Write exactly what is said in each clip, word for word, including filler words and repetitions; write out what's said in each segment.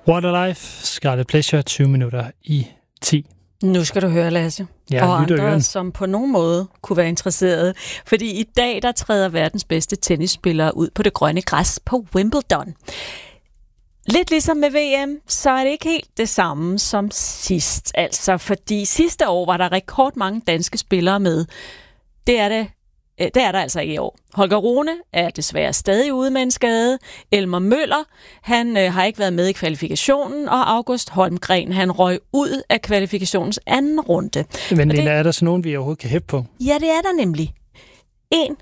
What a Life, Scarlet Pleasure, tyve minutter i ti. Nu skal du høre, Lasse. Ja, og andre, øren. som på nogen måde kunne være interesserede. Fordi i dag, der træder verdens bedste tennisspillere ud på det grønne græs på Wimbledon. Lidt ligesom med V M, så er det ikke helt det samme som sidst. Altså, fordi sidste år var der rekordmange danske spillere med. Det er det. Det er der altså ikke i år. Holger Rune er desværre stadig ude med en skade. Elmer Møller, han øh, har ikke været med i kvalifikationen, og August Holmgren, han røg ud af kvalifikationens anden runde. Men det, er der så nogen, vi overhovedet kan hæppe på? Ja, det er der nemlig. En.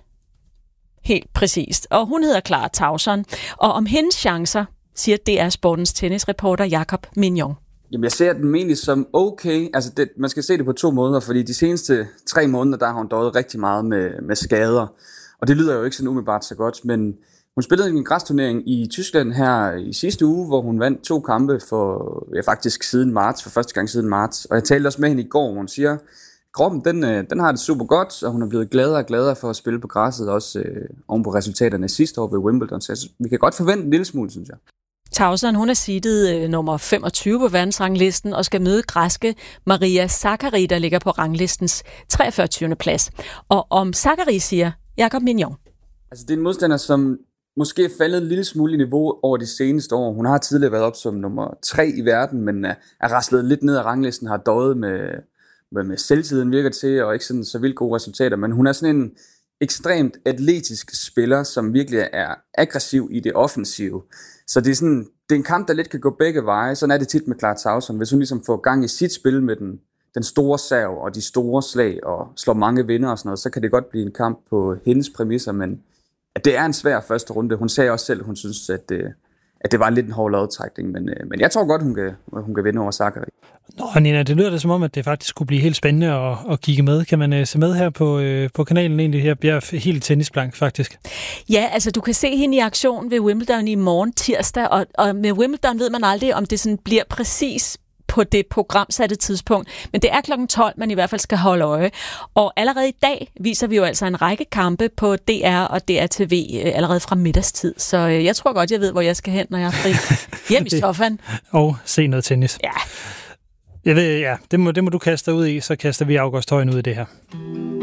Helt præcist. Og hun hedder Clara Tauson. Og om hendes chancer, siger D R Sportens tennisreporter Jakob Mignon. Jamen, jeg ser den egentlig som okay. Altså, det, man skal se det på to måneder, fordi de seneste tre måneder, der har hun døjet rigtig meget med, med skader. Og det lyder jo ikke sådan umiddelbart så godt, men hun spillede en græsturnering i Tyskland her i sidste uge, hvor hun vandt to kampe for, ja, faktisk siden marts, for første gang siden marts. Og jeg talte også med hende i går, hvor hun siger, kroppen, den, den har det super godt, og hun er blevet gladere og gladere for at spille på græsset, også øh, oven på resultaterne sidste år ved Wimbledon. Så vi kan godt forvente en lille smule, synes jeg. Tauson, hun er seedet øh, nummer femogtyve på verdensranglisten og skal møde græske Maria Sakkari, der ligger på ranglistens treogfyrre plads. Og om Sakkari siger Jakob Mignon. Altså, det er en modstander, som måske er faldet en lille smule i niveau over de seneste år. Hun har tidligere været op som nummer tre i verden, men er, er raslet lidt ned ad ranglisten, har døjet med, med, med selvtiden, virker til, og ikke sådan så vildt gode resultater. Men hun er sådan en ekstremt atletisk spiller, som virkelig er aggressiv i det offensive. Så det er, sådan, det er en kamp, der lidt kan gå begge veje. Sådan er det tit med Clara Tauson. Hvis hun ligesom får gang i sit spil med den, den store serv og de store slag og slår mange vinder og sådan noget, så kan det godt blive en kamp på hendes præmisser. Men at det er en svær første runde. Hun sagde også selv, at hun synes, at det, at det var lidt en hård lodtrækning. Men, men jeg tror godt, hun kan, hun kan vinde over Sakkari. Nå, Nina, det lyder da som om, at det faktisk kunne blive helt spændende at, at kigge med. Kan man uh, se med her på, uh, på kanalen egentlig her? Bliver helt tennisblank, faktisk. Ja, altså du kan se hende i aktion ved Wimbledon i morgen tirsdag, og, og med Wimbledon ved man aldrig, om det sådan bliver præcis på det programsatte tidspunkt. Men det er klokken tolv, man i hvert fald skal holde øje. Og allerede i dag viser vi jo altså en række kampe på D R og D R T V øh, allerede fra middagstid. Så øh, jeg tror godt, jeg ved, hvor jeg skal hen, når jeg er fri. Hjem i sofaen. Og se noget tennis. Ja. Jeg ved, ja, det må, det må du kaste dig ud i, så kaster vi August Højen ud i det her.